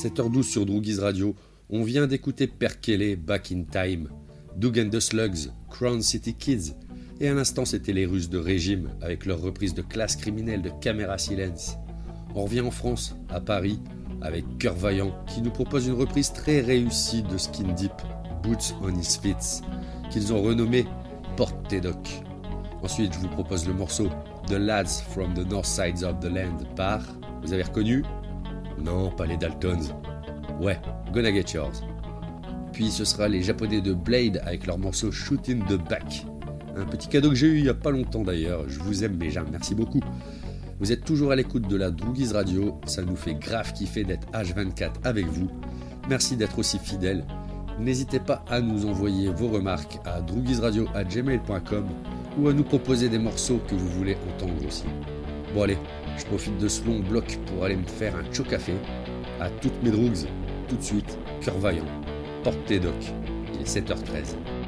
7h12 sur Droogies Radio, on vient d'écouter Perkele, Back in Time, Doug and the Slugs, Crown City Kids, et à l'instant c'était les Russes de Régime avec leur reprise de Classe criminelle de Caméra Silence. On revient en France, à Paris, avec Cœur Vaillant qui nous propose une reprise très réussie de Skin Deep, Boots on His Feet, qu'ils ont renommé Porte tes Docs. Ensuite je vous propose le morceau The Lads from the North Sides of the Land par, vous avez reconnu ? Non, pas les Daltons. Ouais, Gonna Get Yours. Puis ce sera les Japonais de Blade avec leur morceau Shoot in the Back. Un petit cadeau que j'ai eu il n'y a pas longtemps d'ailleurs. Je vous aime mes gens, merci beaucoup. Vous êtes toujours à l'écoute de la Droogies Radio. Ça nous fait grave kiffer d'être H24 avec vous. Merci d'être aussi fidèles. N'hésitez pas à nous envoyer vos remarques à droogiesradio@gmail.com ou à nous proposer des morceaux que vous voulez entendre aussi. Bon allez, je profite de ce long bloc pour aller me faire un chaud café. À toutes mes droogs, tout de suite, Cœur Vaillant, Porte tes Docs, il est 7h13.